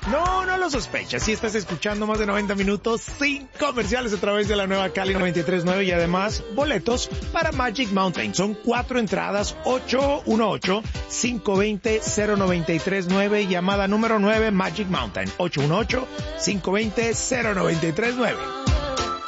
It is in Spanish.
No, no lo sospechas. Si estás escuchando más de 90 minutos sin comerciales a través de la nueva Cali 93.9 y además boletos para Magic Mountain. Son 4 entradas, 818-520-0939, llamada número 9, Magic Mountain, 818-520-0939.